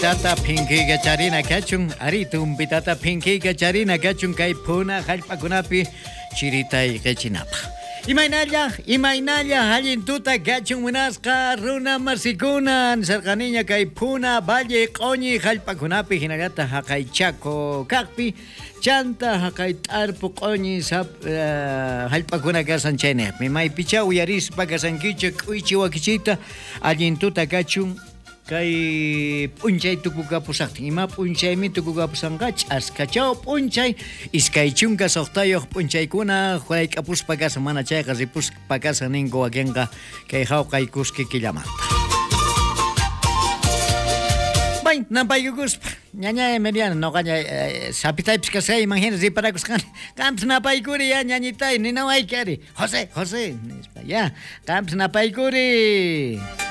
Tata pinky gacharina kachun aritum pitata pinky gacharina kachun kay puna hallpakunapi chiritay qechinapa. Imaynalla hallintuta kachun munasqa runa masikunan sarqaniña kay puna valle q'oñi hallpakunapi hinallata haqaychaco kaqpi chanta haqay t'arpu q'oñi hallpakuna kasan chaynaqmi maypicha uyarispa kasankicha k'uychi wakichita allintuta kachun kay p'unchay tukukapusaqtin ima p'unchaymi tukukapusanqa ch'askachaw p'unchay iskay chunka suqtayuq p'unchaykuna jurayk'apuspa kasan mana chayqa ripuspa kasan ninqa wakinqa kay hawqaykusqa killamanta. Bay napaykukuspa ñaña Emiliano noqaña sapitaypis kasay imagínate riparakusqani qampis napaykuri ya ñañitay ninawayki ari José nispa ya qampis napaykuri.